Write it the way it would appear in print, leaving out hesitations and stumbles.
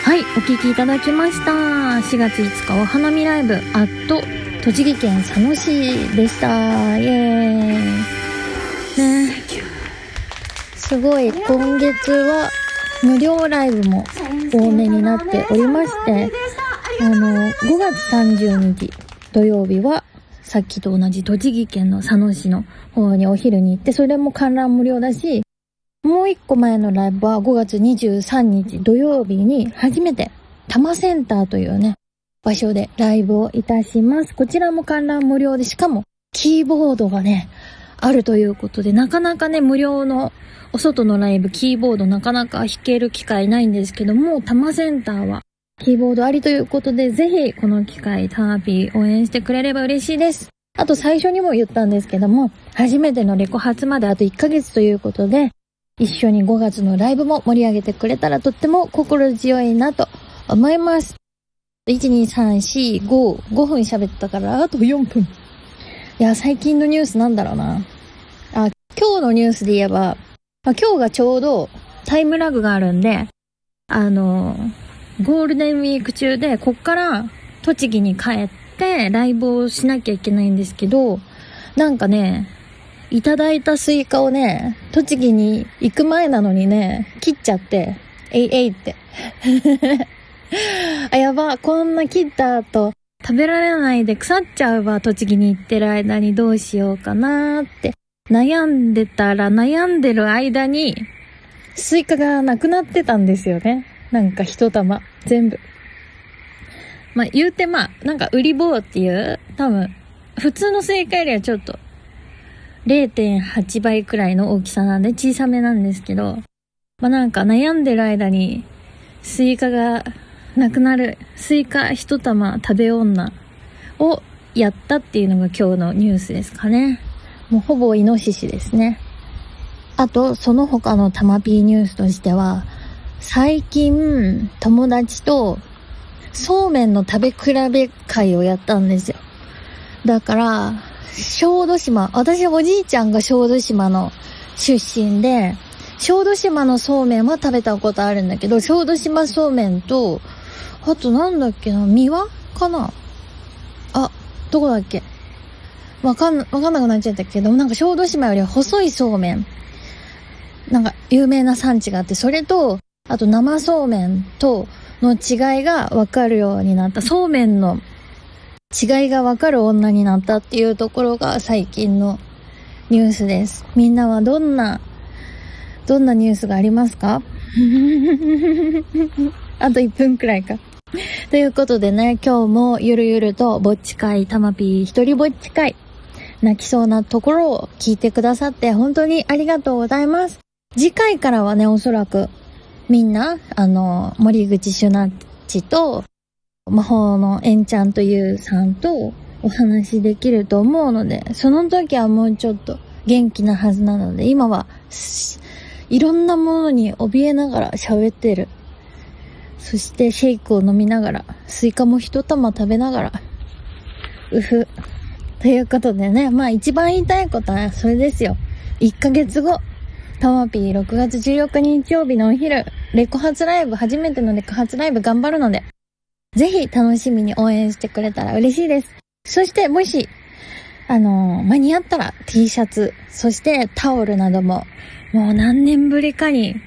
はい、お聴きいただきました。4月5日お花見ライブ栃木県佐野市でした。イエーイね。すごい今月は無料ライブも多めになっておりまして、5月30日土曜日はさっきと同じ栃木県の佐野市の方にお昼に行って、それも観覧無料だし、もう一個前のライブは5月23日土曜日に初めて多摩センターというね、場所でライブをいたします。こちらも観覧無料で、しかもキーボードがね、あるということで、なかなかね、無料のお外のライブ、キーボードなかなか弾ける機会ないんですけども、多摩センターはキーボードありということで、ぜひこの機会、ターピー応援してくれれば嬉しいです。あと最初にも言ったんですけども、初めてのレコ発まであと1ヶ月ということで、一緒に5月のライブも盛り上げてくれたらとっても心強いなと思います。1,2,3,4,5 分喋ったからあと4分。いや、最近のニュースなんだろうな。今日のニュースで言えば、今日がちょうどタイムラグがあるんで、ゴールデンウィーク中で、こっから栃木に帰ってライブをしなきゃいけないんですけど、なんかね、いただいたスイカをね、栃木に行く前なのにね、切っちゃって、えいって。やば、こんな切った後、食べられないで腐っちゃうわ、栃木に行ってる間にどうしようかなーって。悩んでる間に、スイカがなくなってたんですよね。なんか一玉、全部。言うてなんか売り棒っていう、多分、普通のスイカよりはちょっと、0.8 倍くらいの大きさなんで小さめなんですけど、なんか悩んでる間にスイカがなくなる、スイカ一玉食べ女をやったっていうのが今日のニュースですかね。もうほぼイノシシですね。あとその他のタマピーニュースとしては、最近友達とそうめんの食べ比べ会をやったんですよ。だから小豆島、私おじいちゃんが小豆島の出身で、小豆島のそうめんは食べたことあるんだけど、小豆島そうめんと、あとなんだっけな、三輪かな、どこだっけ、わかんなくなっちゃったけど、なんか小豆島より細いそうめん、なんか有名な産地があって、それと、あと生そうめんとの違いがわかるようになった。そうめんの違いがわかる女になったっていうところが最近のニュースです。みんなはどんなニュースがありますか？あと1分くらいか。ということでね、今日もゆるゆるとぼっち会、たまぴー一人ぼっち会、泣きそうなところを聞いてくださって本当にありがとうございます。次回からはね、おそらくみんな、森口シュナッチと魔法のエンチャントユーさんとお話できると思うので、その時はもうちょっと元気なはずなので、今はいろんなものに怯えながら喋ってる。そしてシェイクを飲みながら、スイカも一玉食べながら、ということでね、一番言いたいことはそれですよ。1ヶ月後、タマピー6月14日日曜日のお昼、レコ発ライブ、初めてのレコ発ライブ頑張るので、ぜひ楽しみに応援してくれたら嬉しいです。そしてもし、間に合ったら T シャツ、そしてタオルなども、もう何年ぶりかに